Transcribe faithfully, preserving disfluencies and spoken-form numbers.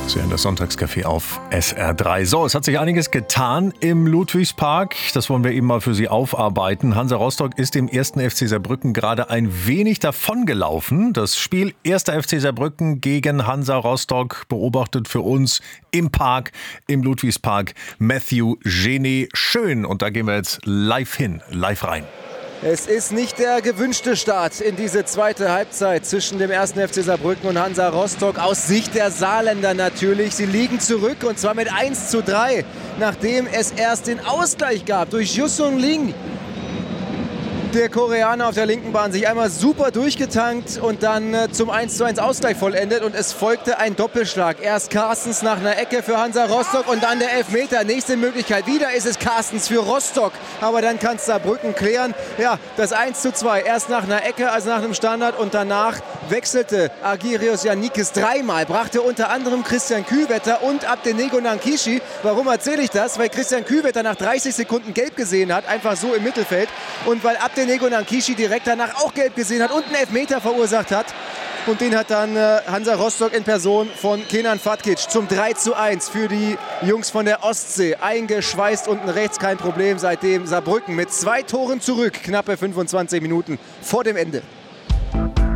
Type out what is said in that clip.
Sie hören das Sonntagscafé auf S R drei. So, es hat sich einiges getan im Ludwigspark. Das wollen wir eben mal für Sie aufarbeiten. Hansa Rostock ist dem ersten F C Saarbrücken gerade ein wenig davongelaufen. Das Spiel erster F C Saarbrücken gegen Hansa Rostock beobachtet für uns im Park, im Ludwigspark, Matthew Genet. Schön. Und da gehen wir jetzt live hin, live rein. Es ist nicht der gewünschte Start in diese zweite Halbzeit zwischen dem ersten F C Saarbrücken und Hansa Rostock. Aus Sicht der Saarländer natürlich. Sie liegen zurück und zwar mit eins zu drei, nachdem es erst den Ausgleich gab durch Jusung Ling. Der Koreaner auf der linken Bahn sich einmal super durchgetankt und dann äh, zum eins zu eins Ausgleich vollendet. Und es folgte ein Doppelschlag. Erst Carstens nach einer Ecke für Hansa Rostock und dann der Elfmeter. Nächste Möglichkeit. Wieder ist es Carstens für Rostock. Aber dann kann es Saarbrücken klären. Ja, das eins zu zwei. Erst nach einer Ecke, also nach einem Standard. Und danach wechselte Agirios Yannikis dreimal. Brachte unter anderem Christian Kühlwetter und Abdenego Nankishi. Warum erzähle ich das? Weil Christian Kühlwetter nach dreißig Sekunden gelb gesehen hat. Einfach so im Mittelfeld. Und weil Abdenego Nego Nankishi direkt danach auch gelb gesehen hat und einen Elfmeter verursacht hat. Und den hat dann äh, Hansa Rostock in Person von Kenan Fatkic zum drei zu eins für die Jungs von der Ostsee eingeschweißt. Unten rechts kein Problem, seitdem Saarbrücken mit zwei Toren zurück, knappe fünfundzwanzig Minuten vor dem Ende.